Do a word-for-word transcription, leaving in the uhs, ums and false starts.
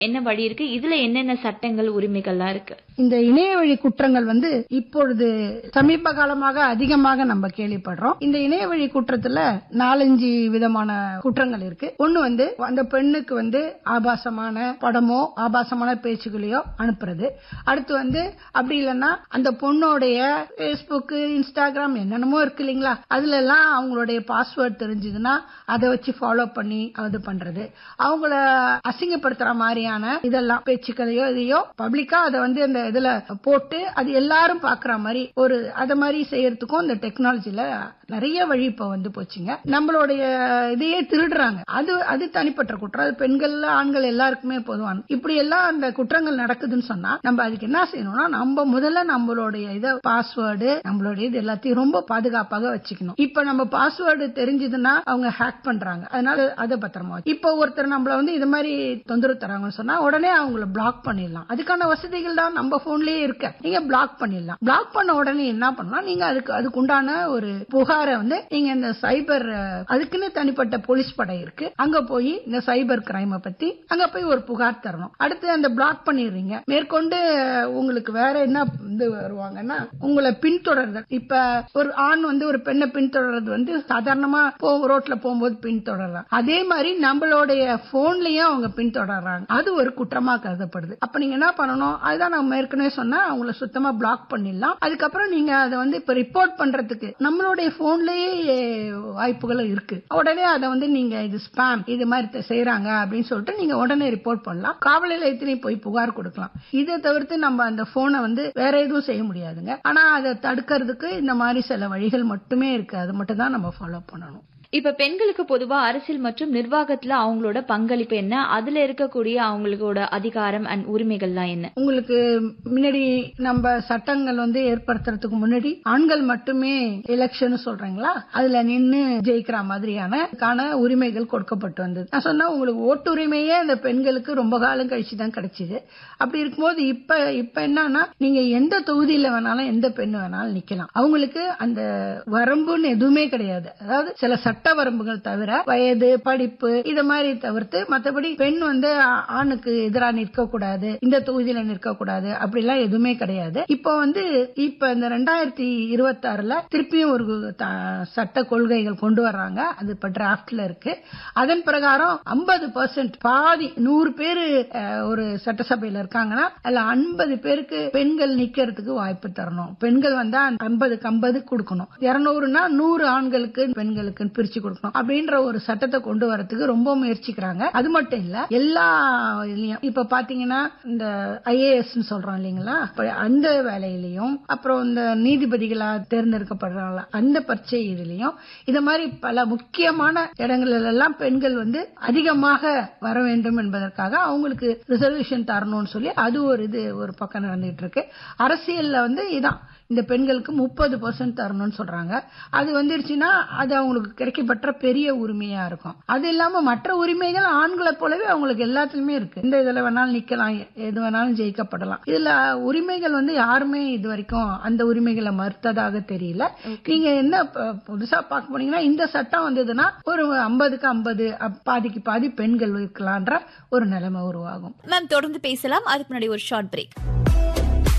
என்ன வழி இருக்கு, இதுல என்னென்ன சட்டங்கள் உரிமைகள்லாம் இருக்கு? இந்த இணைய வழி குற்றங்கள் வந்து இப்பொழுது சமீப காலமாக அதிகமாக நம்ம கேள்விப்படுறோம். இந்த இணைய வழி குற்றத்துல நாலஞ்சு விதமான குற்றங்கள் இருக்கு. ஒண்ணு வந்து அந்த பெண்ணுக்கு வந்து ஆபாசமான படமோ ஆபாசமான பேச்சுகளையோ அனுப்புறது. அடுத்து வந்து அப்படி இல்லைன்னா அந்த பொண்ணோடைய பேஸ்புக், இன்ஸ்டாகிராம் என்னென்னமோ இருக்கு இல்லைங்களா, அதுல எல்லாம் அவங்களுடைய பாஸ்வேர்ட் தெரிஞ்சதுன்னா அதை வச்சு ஃபாலோ பண்ணி அது பண்றது. அவங்கள அசிங்கப்படுத்துற மாதிரியான இதெல்லாம் பேச்சுக்களையோ இதையோ பப்ளிக்கா அதை வந்து அந்த இதுல போட்டு அது எல்லாரும் பாக்குற மாதிரி ஒரு அத மாதிரி செய்யறதுக்கும் இந்த டெக்னாலஜில நிறைய வழி இப்ப வந்து போச்சுங்க. நம்மளுடைய இதையே திருடுறாங்க. அது அது தனிப்பட்ட குற்றம். அது பெண்கள் ஆண்கள் எல்லாருக்குமே பொதுவான. இப்படி எல்லாம் அந்த குற்றங்கள் நடக்குதுன்னு சொன்னா நம்ம அதுக்கு என்ன செய்யணும்னா, நம்ம முதல்ல நம்மளுடைய இத பாஸ்வேர்டு நம்மளுடைய இது எல்லாத்தையும் ரொம்ப பாதுகாப்பாக வச்சுக்கணும். இப்ப நம்ம பாஸ்வேர்டு தெரிஞ்சதுன்னா அவங்க ஹேக் பண்றாங்க. அதனால அதை பத்திரமா. இப்ப ஒருத்தர் நம்மள வந்து இது மாதிரி தொந்தரவு தராங்கன்னு சொன்னா உடனே அவங்கள பிளாக் பண்ணிடலாம். அதுக்கான வசதிகள் தான் நம்ம போன்லயே இருக்க. நீங்க பிளாக் பண்ணிடலாம். பிளாக் பண்ண உடனே என்ன பண்ணலாம், நீங்க அதுக்கு அதுக்கு உண்டான ஒரு புகாரை வந்து நீங்க இந்த சைபர், அதுக்குன்னு தனிப்பட்ட போலீஸ் படை இருக்கு, அங்க போய் இந்த சைபர் கிரைம் பத்தி அங்க போய் ஒரு புகார் தரணும். அடுத்து அந்த பிளாக் பண்ணிடுறீங்க. மேற்கொண்டு உங்களுக்கு வேற என்ன இது வருவாங்கன்னா, உங்களை பின்தொடர்றது. இப்ப ஒரு ஆண் வந்து ஒரு பெண்ணை பின்தொடர்றது வந்து சாதாரணமா ரோட்ல போகும்போது பின்தொடர்றாங்க. அதே மாதிரி நம்மளுடைய போன்லயும் அவங்க பின்தொடர்றாங்க. அது ஒரு குற்றமா கருதப்படுது. அப்ப நீங்க என்ன பண்ணணும், அதுதான் நான் ஏற்கனவே சொன்னா அவங்கள சுத்தமா பிளாக் பண்ணிடலாம். அதுக்கப்புறம் நீங்க அதை வந்து இப்ப ரிப்போர்ட் பண்றதுக்கு நம்மளுடைய போன்லயே வாய்ப்புகள் இருக்கு. உடனே அதை வந்து நீங்க இது ஸ்பாம் இது மாதிரி செய்யறாங்க அப்படின்னு சொல்லிட்டு நீங்க உடனே ரிப்போர்ட் பண்ணலாம். காவல் நிலையத்திலையும் போய் புகார் கொடுக்கலாம். இதை தவிர்த்து நம்ம அந்த போனை வந்து வேற எதுவும் செய்ய முடியாதுங்க. ஆனா அதை தடுக்கிறதுக்கு இந்த மாதிரி சில வழிகள் மட்டுமே இருக்கு. அது மட்டும் தான் நம்ம ஃபாலோ பண்ணணும். இப்ப பெண்களுக்கு பொதுவா அரசியல் மற்றும் நிர்வாகத்துல அவங்களோட பங்களிப்பு என்ன, அதுல இருக்கக்கூடிய அவங்களோட அதிகாரம் அண்ட் உரிமைகள்லாம் என்ன? உங்களுக்கு முன்னாடி நம்ம சட்டங்கள் வந்து ஏற்படுத்துறதுக்கு முன்னாடி ஆண்கள் மட்டுமே எலெக்ஷன் சொல்றீங்களா, அதுல நின்னு ஜெயிக்கிற மாதிரியான உரிமைகள் கொடுக்கப்பட்டு வந்தது. நான் சொன்னா உங்களுக்கு ஓட்டுரிமையே அந்த பெண்களுக்கு ரொம்ப காலம் கழிச்சுதான் கிடைச்சது. அப்படி இருக்கும்போது இப்ப இப்ப என்னன்னா, நீங்க எந்த தொகுதியில வேணாலும் எந்த பெண் வேணாலும் நிக்கலாம். அவங்களுக்கு அந்த வரம்புன்னு எதுவுமே கிடையாது. அதாவது சில சட்ட வரம்புகள் தவிர வயது, படிப்பு இத மாதிரி தவிர்த்து மற்றபடி பெண் வந்து ஆணுக்கு எதிராக நிற்க கூடாது, இந்த தொகுதியில நிற்க கூடாது அப்படிலாம் எதுவுமே கிடையாது. இப்ப வந்து இப்ப இந்த ரெண்டாயிரத்தி இருபத்தி ஆறுல திருப்பியும் ஒரு சட்ட கொள்கைகள் கொண்டு வர்றாங்க. அது இப்ப டிராப்ட்ல இருக்கு. அதன் பிரகாரம் ஐம்பது பர்சன்ட் பாதி நூறு பேரு ஒரு சட்டசபையில இருக்காங்கன்னா அதுல ஐம்பது பேருக்கு பெண்கள் நிக்கிறதுக்கு வாய்ப்பு தரணும். பெண்கள் வந்தா ஐம்பதுக்கு ஐம்பது கொடுக்கணும். இருநூறுனா நூறு ஆண்களுக்கு பெண்களுக்கு பிரிச்சு கொடுக்கணும் அப்படின்ற ஒரு சட்டத்தை கொண்டு வரதுக்கு ரொம்ப முயற்சிக்கிறாங்க. அது மட்டும் இல்ல, எல்லா இப்ப பாத்தீங்கன்னா இந்த ஐஏஎஸ் சொல்றோம் இல்லீங்களா, அந்த வேலையிலையும் அப்புறம் இந்த நீதிபதிகளா தேர்ந்தெடுக்கப்படுறாங்க அந்த பரீட்சையிலையும் இந்த மாதிரி பல முக்கியமான இடங்களில் எல்லாம் பெண்கள் வந்து அதிகமாக வர வேண்டும் என்பதற்காக அவங்களுக்கு ரிசர்வேஷன் தரணும்னு சொல்லி அது ஒரு இது ஒரு பக்கம் நடந்துட்டு இருக்கு. அரசியல்ல வந்து இதான் இந்த பெண்களுக்கு முப்பது பர்சன்ட் தரணும்னு சொல்றாங்க. அது வந்துருச்சுன்னா அது அவங்களுக்கு கிடைக்கப்பட்ட பெரிய உரிமையா இருக்கும். அது இல்லாம மற்ற உரிமைகள் ஆண்களை போலவே அவங்களுக்கு எல்லாத்துலயுமே இருக்கு. இந்த இதுல வேணாலும் நிக்கலாம், எது வேணாலும் ஜெயிக்கப்படலாம். இதுல உரிமைகள் வந்து யாருமே இது வரைக்கும் அந்த உரிமைகளை மறுத்ததாக தெரியல. நீங்க என்ன புதுசா பார்க்க போனீங்கன்னா, இந்த சட்டம் வந்ததுன்னா ஒரு ஐம்பதுக்கு ஐம்பது பாதிக்கு பாதி பெண்கள் இருக்கலான்ற ஒரு நிலைமை உருவாகும். மேம் தொடர்ந்து பேசலாம். அதுக்கு முன்னாடி ஒரு ஷார்ட் பிரேக்.